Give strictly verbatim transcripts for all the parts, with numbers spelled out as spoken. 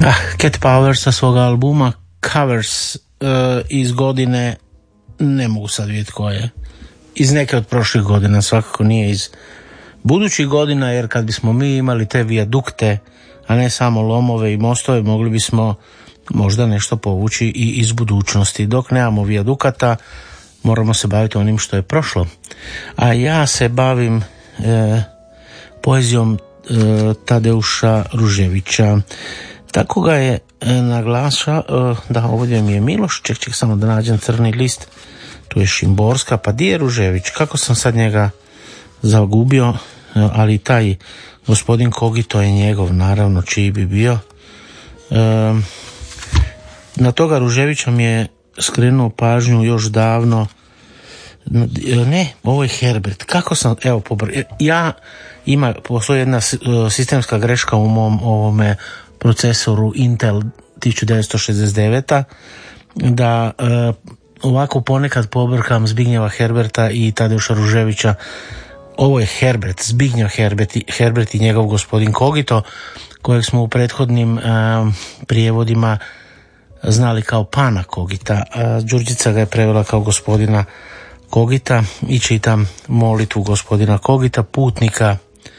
Ah, Cat Power sa svog albuma Covers uh, iz godine, ne mogu sad vidjeti koje, iz neke od prošlih godina, svakako nije iz budućih godina, jer kad bismo mi imali te vijadukte, a ne samo lomove i mostove, mogli bismo možda nešto povući i iz budućnosti. Dok nemamo vijadukata, moramo se baviti onim što je prošlo. A ja se bavim e, poezijom e, Tadeuša Ruževića. Tako ga je e, naglaša, e, da ovdje mi je Miloš, ček, ček samo da nađem crni list, tu je Šimborska, pa di je Ružević, kako sam sad njega zagubio, e, ali taj gospodin Kogito je njegov, naravno, čiji bi bio. E, na toga Ruževića mi je skrenuo pažnju još davno. Ne, ovo je Herbert. Kako sam, evo, pobr... ja ima, postoji jedna sistemska greška u mom ovome procesoru Intel tisuću devetsto šezdeset devet, da e, ovako ponekad pobrkam Zbignjeva Herberta i Tadeuša Ruževića. Ovo je Herbert, Zbignjev Herbert, Herbert i njegov gospodin Kogito, kojeg smo u prethodnim e, prijevodima znali kao pana Kogita. A Đurđica ga je prevela kao gospodina Kogita i čitam molitvu gospodina Kogita, putnika.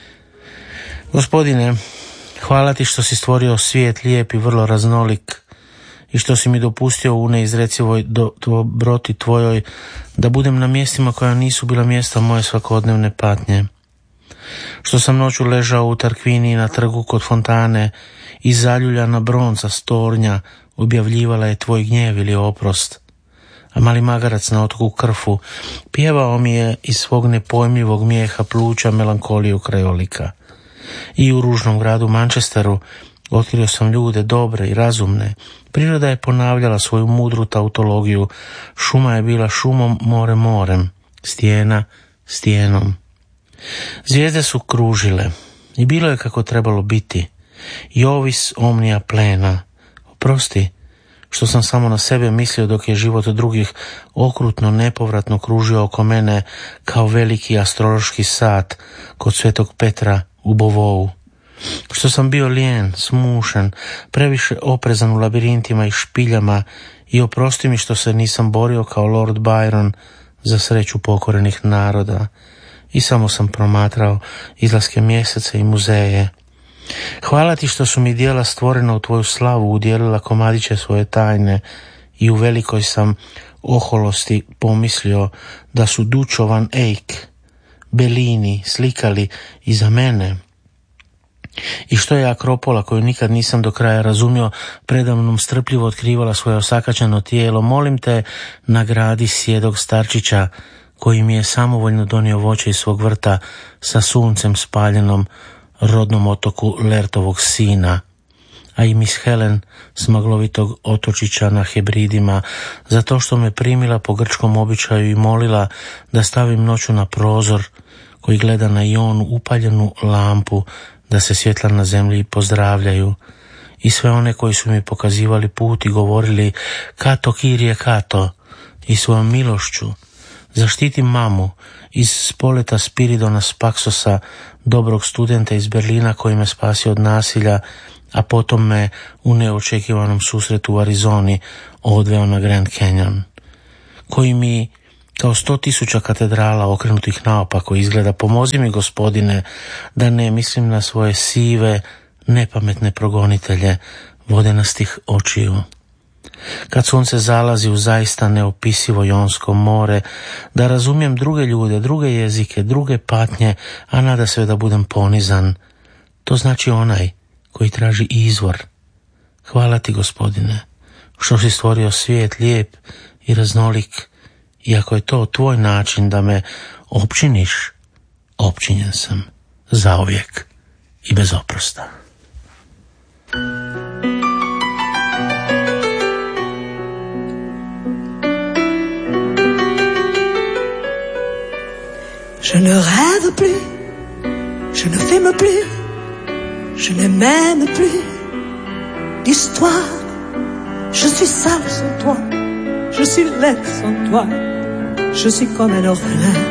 Gospodine, hvala ti što si stvorio svijet lijep i vrlo raznolik i što si mi dopustio u neizrecivoj dobroti tvojoj da budem na mjestima koja nisu bila mjesta moje svakodnevne patnje. Što sam noću ležao u Tarkvini na trgu kod fontane i zaljuljana bronza stornja objavljivala je tvoj gnjev ili oprost, a mali magarac na otoku Krfu pjevao mi je iz svog nepojmljivog mijeha pluća melankoliju krajolika. I u ružnom gradu Manchesteru otkrio sam ljude dobre i razumne. Priroda je ponavljala svoju mudru tautologiju. Šuma je bila šumom, more morem, stijena stijenom. Zvijezde su kružile i bilo je kako trebalo biti. Jovis omnia plena. Oprosti što sam samo na sebe mislio dok je život drugih okrutno nepovratno kružio oko mene kao veliki astrološki sat kod Svetog Petra u Bovou. Što sam bio lijen, smušen, previše oprezan u labirintima i špiljama i oprosti mi što se nisam borio kao Lord Byron za sreću pokorenih naroda i samo sam promatrao izlaske mjeseca i muzeje. Hvala ti što su mi djela stvorena u tvoju slavu udjelila komadiće svoje tajne i u velikoj sam oholosti pomislio da su Duccio van Eyck, Bellini slikali i za mene. I što je Akropola, koju nikad nisam do kraja razumio, predamnom strpljivo otkrivala svoje osakaćeno tijelo. Molim te, nagradi sjedog starčića koji mi je samovoljno donio voće iz svog vrta sa suncem spaljenom rodnom otoku Lertovog sina, a i Miss Helen s maglovitog otočića na Hebridima, zato što me primila po grčkom običaju i molila da stavim noću na prozor koji gleda na Ionu upaljenu lampu, da se svjetla na zemlji pozdravljaju, i sve one koji su mi pokazivali put i govorili Kato Kirije Kato, i svojom milošću zaštiti mamu iz spoleta Spiridona Spaksosa, dobrog studenta iz Berlina koji me spasio od nasilja, a potom me u neočekivanom susretu u Arizoni odveo na Grand Canyon, koji mi kao sto tisuća katedrala okrenutih naopako izgleda. Pomozi mi, gospodine, da ne mislim na svoje sive, nepametne progonitelje vodenastih očiju. Kad sunce zalazi u zaista neopisivo Jonsko more, da razumijem druge ljude, druge jezike, druge patnje, a nada sve da budem ponizan. To znači onaj koji traži izvor. Hvala ti, gospodine, što si stvorio svijet lijep i raznolik, i ako je to tvoj način da me opčiniš, opčinjen sam zauvijek i bez oprosta. Je ne rêve plus, je ne fume plus, je ne m'aime plus d'histoire. Je suis sale sans toi, je suis laide sans toi, je suis comme un orphelin